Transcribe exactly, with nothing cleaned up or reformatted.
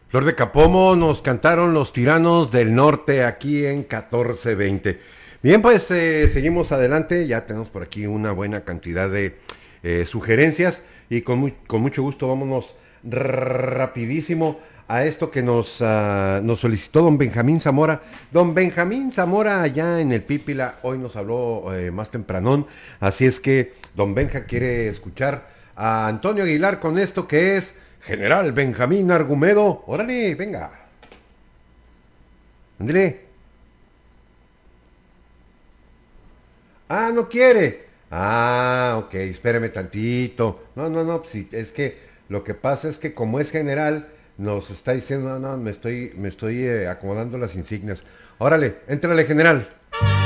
Flor de Capomo nos cantaron Los Tiranos del Norte aquí en catorce veinte. Bien, pues eh, seguimos adelante, ya tenemos por aquí una buena cantidad de eh, sugerencias y con, mu con mucho gusto vámonos rapidísimo a esto que nos, uh, nos solicitó don Benjamín Zamora. Don Benjamín Zamora allá en el Pípila hoy nos habló eh, más tempranón, así es que don Benja quiere escuchar a Antonio Aguilar con esto que es General Benjamín Argumedo. Órale, venga. Ándale. Ah, no quiere. Ah, ok, espéreme tantito. No, no, no, pues sí, es que lo que pasa es que como es general, nos está diciendo, no, no, me estoy, me estoy eh, acomodando las insignias. Órale, éntrale, general.